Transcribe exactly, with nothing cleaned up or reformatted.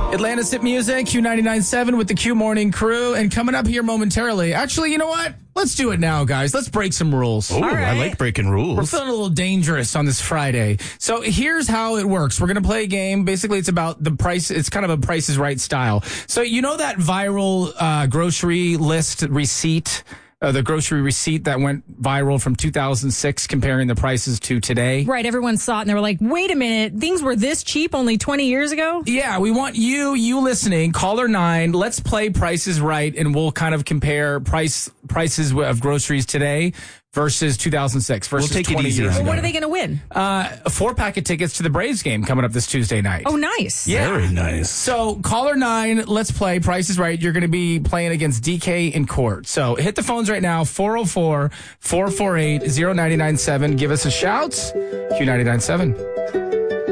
Atlantis Hit Music, Q ninety-nine point seven with the Q Morning Crew. And coming up here momentarily, actually, you know what? Let's do it now, guys. Let's break some rules. Oh, right. I like breaking rules. We're feeling a little dangerous on this Friday. So here's how it works. We're going to play a game. Basically, it's about the price. It's kind of a Price is Right style. So you know that viral uh, grocery list receipt? Uh, the grocery receipt that went viral from two thousand six comparing the prices to today. Right. Everyone saw it and they were like, wait a minute, things were this cheap only twenty years ago? Yeah, we want you, you listening, caller nine, let's play Prices Right, and we'll kind of compare price prices of groceries today versus two thousand six versus we'll take twenty it easy years Well, ago. what are they going to win? Uh, a four-pack of tickets to the Braves game coming up this Tuesday night. Oh, nice. Yeah. Very nice. So, caller nine, let's play Price is Right. You're going to be playing against D K in court. So, hit the phones right now, four oh four, four four eight, oh nine nine seven. Give us a shout. Q ninety-nine point seven.